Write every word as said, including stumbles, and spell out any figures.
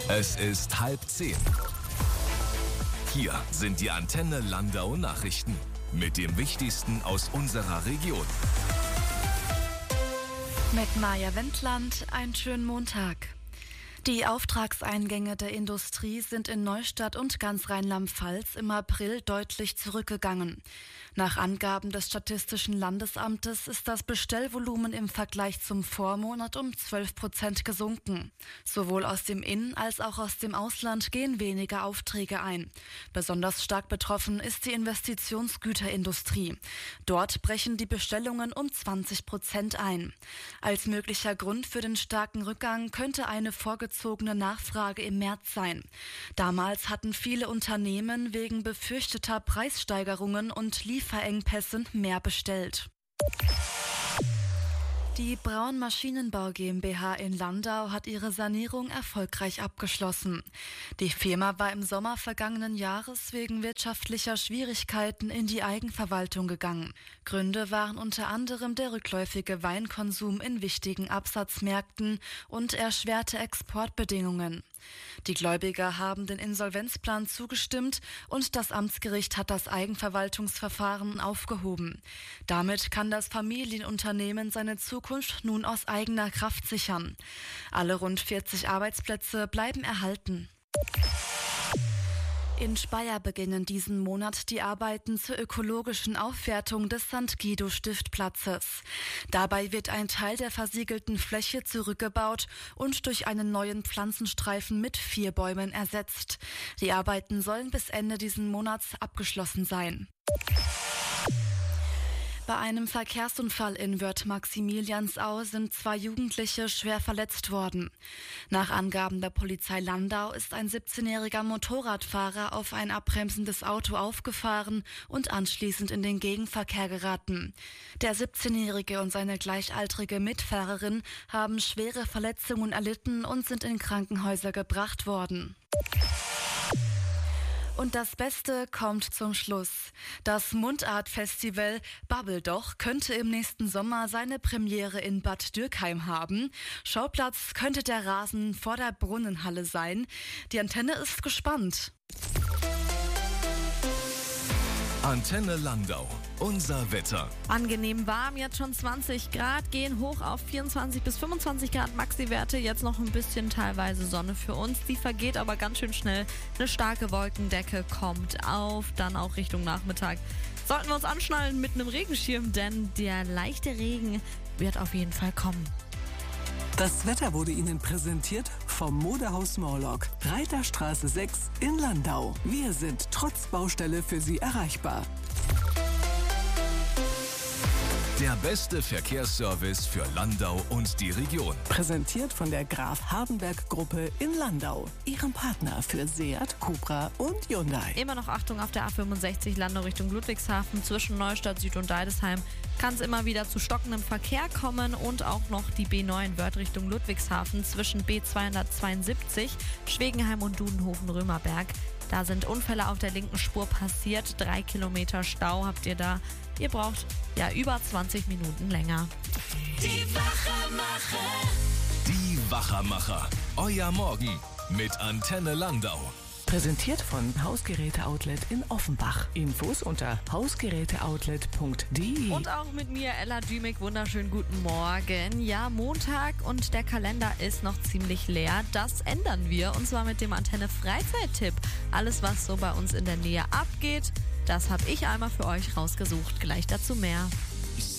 Es ist halb zehn. Hier sind die Antenne Landau Nachrichten mit dem Wichtigsten aus unserer Region. Mit Maja Wendland, einen schönen Montag. Die Auftragseingänge der Industrie sind in Neustadt und ganz Rheinland-Pfalz im April deutlich zurückgegangen. Nach Angaben des Statistischen Landesamtes ist das Bestellvolumen im Vergleich zum Vormonat um zwölf Prozent gesunken. Sowohl aus dem In- als auch aus dem Ausland gehen weniger Aufträge ein. Besonders stark betroffen ist die Investitionsgüterindustrie. Dort brechen die Bestellungen um zwanzig Prozent ein. Als möglicher Grund für den starken Rückgang könnte eine vorgezogene Nachfrage im März sein. Damals hatten viele Unternehmen wegen befürchteter Preissteigerungen und Lieferengpässen mehr bestellt. Die Braun Maschinenbau GmbH in Landau hat ihre Sanierung erfolgreich abgeschlossen. Die Firma war im Sommer vergangenen Jahres wegen wirtschaftlicher Schwierigkeiten in die Eigenverwaltung gegangen. Gründe waren unter anderem der rückläufige Weinkonsum in wichtigen Absatzmärkten und erschwerte Exportbedingungen. Die Gläubiger haben den Insolvenzplan zugestimmt und das Amtsgericht hat das Eigenverwaltungsverfahren aufgehoben. Damit kann das Familienunternehmen seine Zukunft nun aus eigener Kraft sichern. Alle rund vierzig Arbeitsplätze bleiben erhalten. In Speyer beginnen diesen Monat die Arbeiten zur ökologischen Aufwertung des Sankt Guido-Stiftplatzes. Dabei wird ein Teil der versiegelten Fläche zurückgebaut und durch einen neuen Pflanzenstreifen mit vier Bäumen ersetzt. Die Arbeiten sollen bis Ende diesen Monats abgeschlossen sein. Bei einem Verkehrsunfall in Wörth-Maximiliansau sind zwei Jugendliche schwer verletzt worden. Nach Angaben der Polizei Landau ist ein siebzehnjähriger Motorradfahrer auf ein abbremsendes Auto aufgefahren und anschließend in den Gegenverkehr geraten. Der siebzehnjährige und seine gleichaltrige Mitfahrerin haben schwere Verletzungen erlitten und sind in Krankenhäuser gebracht worden. Und das Beste kommt zum Schluss. Das Mundart-Festival Babbel doch könnte im nächsten Sommer seine Premiere in Bad Dürkheim haben. Schauplatz könnte der Rasen vor der Brunnenhalle sein. Die Antenne ist gespannt. Antenne Landau, unser Wetter. Angenehm warm, jetzt schon zwanzig Grad, gehen hoch auf vierundzwanzig bis fünfundzwanzig Grad Maxi-Werte. Jetzt noch ein bisschen teilweise Sonne für uns, die vergeht aber ganz schön schnell. Eine starke Wolkendecke kommt auf, dann auch Richtung Nachmittag. Sollten wir uns anschnallen mit einem Regenschirm, denn der leichte Regen wird auf jeden Fall kommen. Das Wetter wurde Ihnen präsentiert vom Modehaus Morlock, Reiterstraße sechs in Landau. Wir sind trotz Baustelle für Sie erreichbar. Der beste Verkehrsservice für Landau und die Region. Präsentiert von der Graf Hardenberg Gruppe in Landau, Ihrem Partner für Seat, Cupra und Hyundai. Immer noch Achtung auf der A fünfundsechzig Landau Richtung Ludwigshafen. Zwischen Neustadt Süd und Deidesheim kann es immer wieder zu stockendem Verkehr kommen und auch noch die B neun Wörth Richtung Ludwigshafen zwischen B zweihundertzweiundsiebzig, Schwegenheim und Dudenhofen-Römerberg. Da sind Unfälle auf der linken Spur passiert. Drei Kilometer Stau habt ihr da. Ihr braucht ja über zwanzig Minuten länger. Die Wachermacher. Die Wachermacher. Euer Morgen mit Antenne Landau. Präsentiert von Hausgeräte-Outlet in Offenbach. Infos unter hausgeräteoutlet punkt de. Und auch mit mir, Ella Dümig, wunderschönen guten Morgen. Ja, Montag und der Kalender ist noch ziemlich leer. Das ändern wir und zwar mit dem Antenne-Freizeit-Tipp. Alles, was so bei uns in der Nähe abgeht, das habe ich einmal für euch rausgesucht. Gleich dazu mehr.